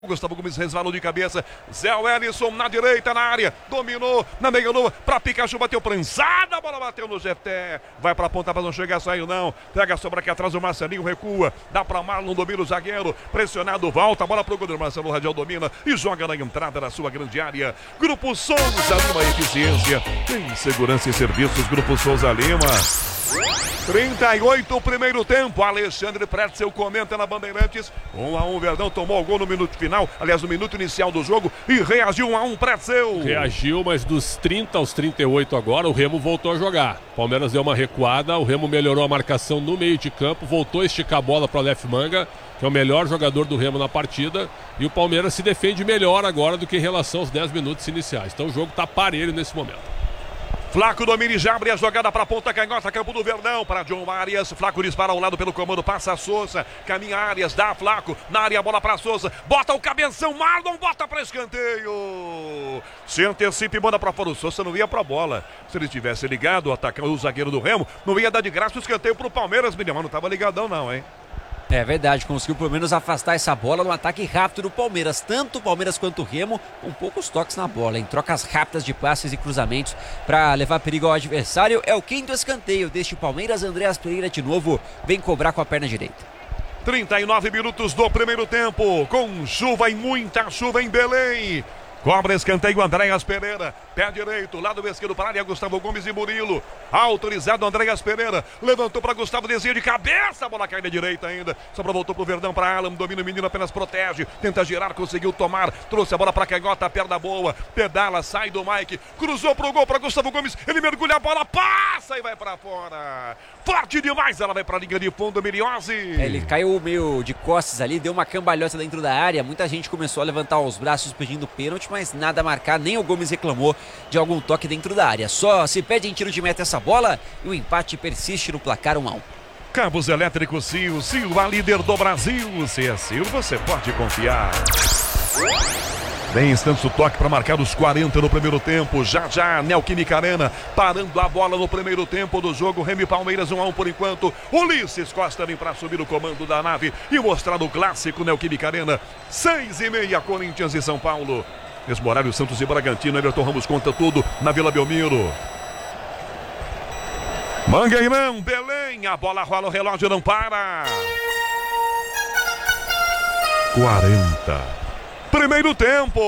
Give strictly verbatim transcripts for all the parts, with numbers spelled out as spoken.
Gustavo Gomes resvalou de cabeça, Zé Wellison na direita, na área, dominou na meia-lua, pra Pikachu, bateu prensada, a bola bateu no Jeté, vai pra ponta pra não chegar, saiu não, pega a sobra aqui atrás, o Marcelinho recua, dá pra Marlon, domina o zagueiro, pressionado, volta, a bola pro goleiro, Marcelo Radial domina e joga na entrada da sua grande área. Grupo Souza Lima, eficiência, tem segurança e serviços, Grupo Souza Lima. trinta e oito, o primeiro tempo, Alexandre Pretzel comenta na Bandeirantes, um a um, Verdão tomou o gol no minuto final, aliás no minuto inicial do jogo e reagiu um a um, Pretzel. Reagiu, mas dos trinta aos trinta e oito agora, o Remo voltou a jogar. Palmeiras deu uma recuada, o Remo melhorou a marcação no meio de campo, voltou a esticar a bola para o Aleph Manga, que é o melhor jogador do Remo na partida, e o Palmeiras se defende melhor agora do que em relação aos dez minutos iniciais. Então o jogo está parelho nesse momento. Flaco domina e já abre a jogada para a ponta canhota, campo do Verdão, para John Arias. Flaco dispara ao lado pelo comando, passa a Souza, caminha Arias, dá Flaco, na área a bola para Souza, bota o cabeção, Marlon bota para escanteio. Se antecipa e manda para fora, o Souza não ia para a bola. Se ele tivesse ligado, o atacante, o zagueiro do Remo, não ia dar de graça o escanteio para o Palmeiras, menino, mas não estava ligadão não, hein? É verdade, conseguiu pelo menos afastar essa bola no ataque rápido do Palmeiras. Tanto o Palmeiras quanto o Remo, com poucos toques na bola, em trocas rápidas de passes e cruzamentos para levar perigo ao adversário. É o quinto escanteio deste Palmeiras. Andreas Pereira de novo vem cobrar com a perna direita. trinta e nove minutos do primeiro tempo, com chuva e muita chuva em Belém. Cobra escanteio, Andreas Pereira, pé direito, lado esquerdo para a área, Gustavo Gomes e Murilo. Autorizado, Andreas Pereira, levantou para Gustavo, desvio de cabeça, a bola cai na direita ainda. Sobra, voltou pro Verdão, para Alan, domina o menino, apenas protege, tenta girar, conseguiu tomar, trouxe a bola para Canhota, perna boa, pedala, sai do Mike, cruzou pro gol para Gustavo Gomes, ele mergulha a bola, passa e vai para fora. Forte demais, ela vai para a linha de fundo, Miliose. É, ele caiu meio de costas ali, deu uma cambalhota dentro da área, muita gente começou a levantar os braços pedindo pênalti, mas nada a marcar, nem o Gomes reclamou de algum toque dentro da área. Só se pede em tiro de meta essa bola e o empate persiste no placar um a um. Cabos elétricos Sil, Sil, a líder do Brasil. Se é Sil, você pode confiar. Bem, instante o toque para marcar os quarenta no primeiro tempo. Já já, Neoquímica Arena parando a bola no primeiro tempo do jogo. Remo e Palmeiras um a um por enquanto. Ulisses Costa vem para subir o comando da nave e mostrar o clássico Neoquímica Arena. Seis e meia, Corinthians e São Paulo. Mesmo horário, Santos e Bragantino. Everton Ramos conta tudo na Vila Belmiro. Mangueirão, Belém, a bola rola, o relógio não para. quarenta. Primeiro tempo.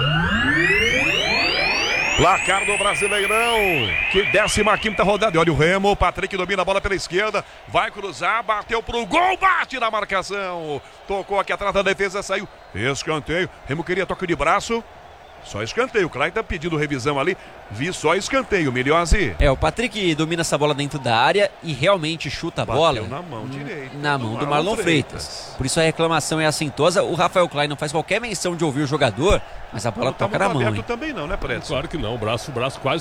Placar do Brasileirão. Que décima quinta rodada. Olha o Remo, o Patrick domina a bola pela esquerda. Vai cruzar, bateu pro gol, bate na marcação. Tocou aqui atrás da defesa, saiu. Escanteio. Remo queria toque de braço. Só escanteio, o Clay tá pedindo revisão ali, vi só escanteio, Miliose. É, o Patrick domina essa bola dentro da área e realmente chuta a Bateu bola na mão direita, na mão do Marlon Freitas. Freitas. Por isso a reclamação é assintosa. O Rafael Klein não faz qualquer menção de ouvir o jogador, mas a bola não toca tá na mão. Aberto também não, né, Preto? Claro que não, o braço, o braço quase